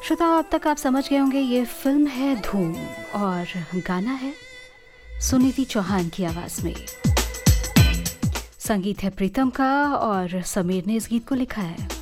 श्रोताओ, अब तक आप समझ गए होंगे ये फिल्म है धूम और गाना है सुनीति चौहान की आवाज में। संगीत है प्रीतम का और समीर ने इस गीत को लिखा है।